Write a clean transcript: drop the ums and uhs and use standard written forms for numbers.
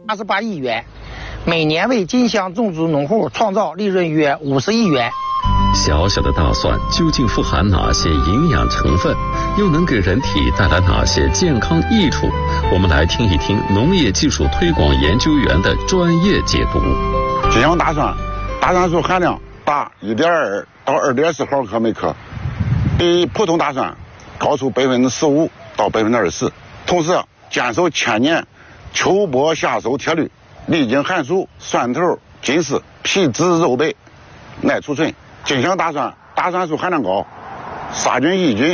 88亿元，每年为金乡种植农户创造利润约50亿元。 小小的大蒜究竟富含哪些营养成分，又能给人体带来哪些健康益处？我们来听一听农业技术推广研究员的专业解读。 金乡大蒜，大蒜素含量达1.2到2.4毫克每克，比普通大蒜高出15%到24%。同时，坚守1000年秋播夏收铁律，历经寒暑，蒜头紧实，皮质肉白，耐储存。金乡大蒜，大蒜素含量高，杀菌抑菌，